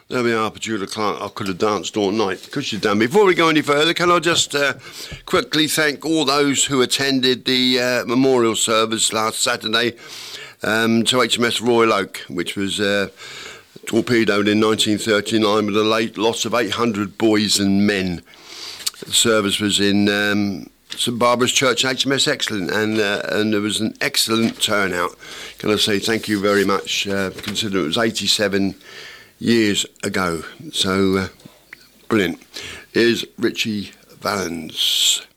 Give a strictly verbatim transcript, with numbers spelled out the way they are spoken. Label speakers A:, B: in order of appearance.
A: There we are, Petula Clark. I could have danced all night. Could you done? Before we go any further, can I just uh, quickly thank all those who attended the uh, memorial service last Saturday um, to H M S Royal Oak, which was uh, torpedoed in nineteen thirty-nine with a late loss of eight hundred boys and men. The service was in um, St Barbara's Church, H M S Excellent, and uh, and there was an excellent turnout. Can I say thank you very much, uh, considering it was eighty-seven years ago. So, uh, brilliant. Here's Richie Valens.